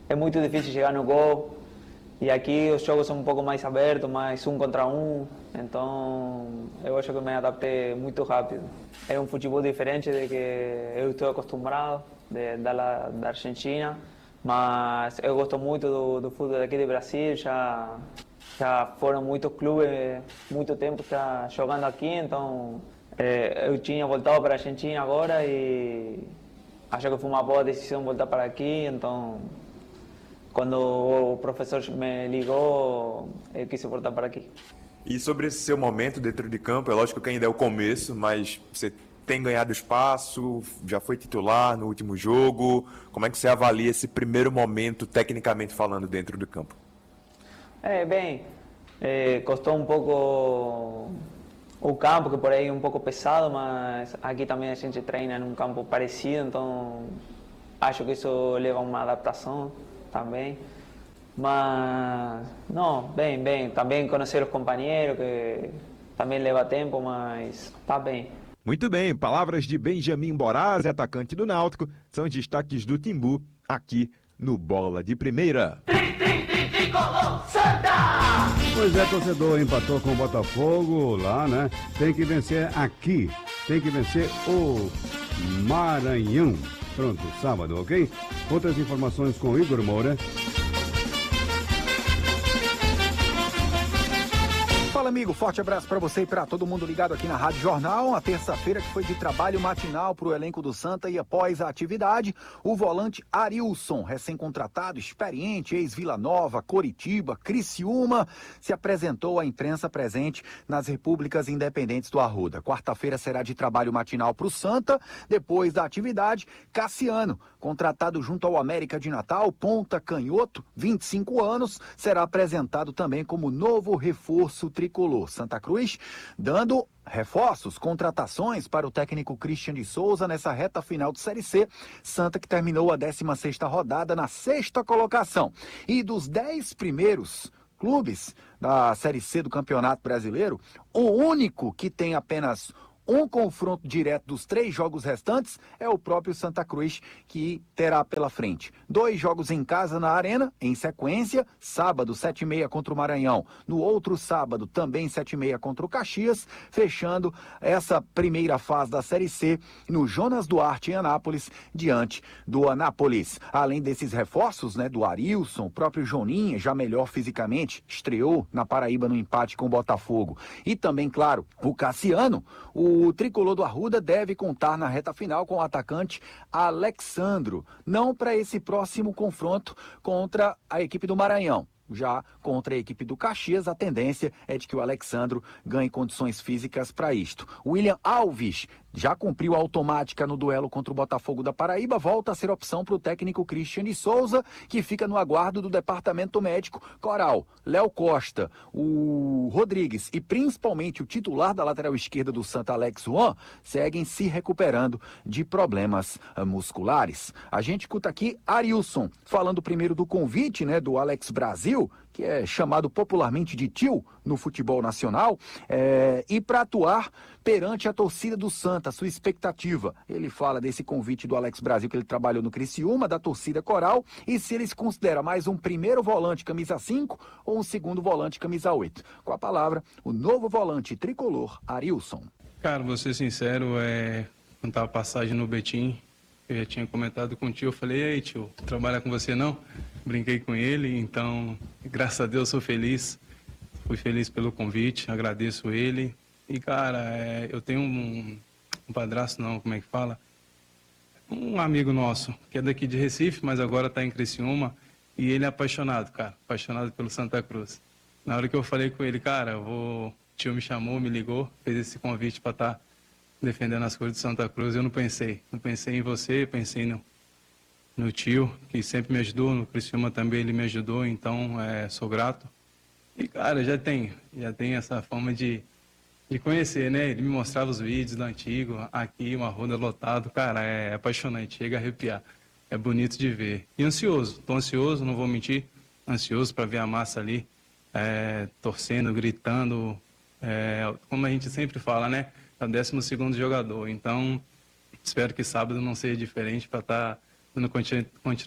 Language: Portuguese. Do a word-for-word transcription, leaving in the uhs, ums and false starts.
é muito difícil chegar no gol. E aqui os jogos são um pouco mais abertos, mais um contra um. Então eu acho que me adaptei muito rápido. É um futebol diferente do que eu estou acostumado de, da, da Argentina. Mas eu gosto muito do, do futebol daqui do Brasil. Já, já foram muitos clubes, muito tempo já jogando aqui. Então é, eu tinha voltado para a Argentina agora e acho que foi uma boa decisão voltar para aqui. Então quando o professor me ligou, eu quis voltar para aqui. E sobre esse seu momento dentro de campo, é lógico que ainda é o começo, mas você tem ganhado espaço, já foi titular no último jogo. Como é que você avalia esse primeiro momento, tecnicamente falando, dentro do campo? É, bem, é, custou um pouco o campo, que por aí é um pouco pesado, mas aqui também a gente treina num campo parecido, então acho que isso leva a uma adaptação também. Mas, não, bem, bem, também conhecer os companheiros, que também leva tempo, mas tá bem. Muito bem, palavras de Benjamin Borazzi, atacante do Náutico, são os destaques do Timbu aqui no Bola de Primeira. Pois é, torcedor, empatou com o Botafogo lá, né? Tem que vencer aqui, tem que vencer o Maranhão. Pronto, sábado, ok? Outras informações com Igor Moura. Fala, amigo, forte abraço para você e para todo mundo ligado aqui na Rádio Jornal. Uma terça-feira que foi de trabalho matinal para o elenco do Santa e após a atividade, o volante Arilson, recém-contratado, experiente, ex-Vila Nova, Coritiba, Criciúma, se apresentou à imprensa presente nas repúblicas independentes do Arruda. Quarta-feira será de trabalho matinal para o Santa. Depois da atividade, Cassiano, contratado junto ao América de Natal, ponta canhoto, vinte e cinco anos, será apresentado também como novo reforço tricolor. Santa Cruz dando reforços, contratações para o técnico Christian de Souza nessa reta final de Série C. Santa que terminou a décima sexta rodada na sexta colocação. E dos dez primeiros clubes da Série C do Campeonato Brasileiro, o único que tem apenas um confronto direto dos três jogos restantes é o próprio Santa Cruz, que terá pela frente dois jogos em casa na Arena, em sequência, sábado, sete e meia contra o Maranhão, no outro sábado, também sete e meia contra o Caxias, fechando essa primeira fase da Série C no Jonas Duarte, em Anápolis, diante do Anápolis. Além desses reforços, né, do Arilson, o próprio Joninha, já melhor fisicamente, estreou na Paraíba no empate com o Botafogo. E também, claro, o Cassiano, o O tricolor do Arruda deve contar na reta final com o atacante Alexandro, não para esse próximo confronto contra a equipe do Maranhão. Já contra a equipe do Caxias, a tendência é de que o Alexandro ganhe condições físicas para isto. William Alves já cumpriu a automática no duelo contra o Botafogo da Paraíba, volta a ser opção para o técnico Christian de Souza, que fica no aguardo do departamento médico. Coral, Léo Costa, o Rodrigues e principalmente o titular da lateral esquerda do Santa, Alex Juan, seguem se recuperando de problemas musculares. A gente escuta aqui Arilson, falando primeiro do convite, né, do Alex Brasil, que é chamado popularmente de tio no futebol nacional, é, e para atuar perante a torcida do Santa, sua expectativa. Ele fala desse convite do Alex Brasil, que ele trabalhou no Criciúma, da torcida Coral, e se ele se considera mais um primeiro volante camisa cinco ou um segundo volante camisa oito. Com a palavra, o novo volante tricolor, Arilson. Cara, vou ser sincero, é, quando estava passagem no Betim, eu já tinha comentado com o tio, eu falei, ei tio, trabalhar com você não? Brinquei com ele, então, graças a Deus, sou feliz. Fui feliz pelo convite, agradeço ele. E, cara, é, eu tenho um, um padrasto, não, como é que fala? Um amigo nosso, que é daqui de Recife, mas agora está em Criciúma. E ele é apaixonado, cara, apaixonado pelo Santa Cruz. Na hora que eu falei com ele, cara, eu vou... o tio me chamou, me ligou, fez esse convite para estar defendendo as cores de Santa Cruz. Eu não pensei, não pensei em você, pensei no... no tio, que sempre me ajudou, no Criciúma também ele me ajudou, então é, sou grato. E, cara, já tem, já tem essa forma de, de conhecer, né? Ele me mostrava os vídeos do antigo, aqui, uma roda lotado, cara, é apaixonante, chega a arrepiar. É bonito de ver. E ansioso, tô ansioso, não vou mentir, ansioso para ver a massa ali, é, torcendo, gritando, é, como a gente sempre fala, né? É o décimo segundo jogador, então espero que sábado não seja diferente para estar dando continuidade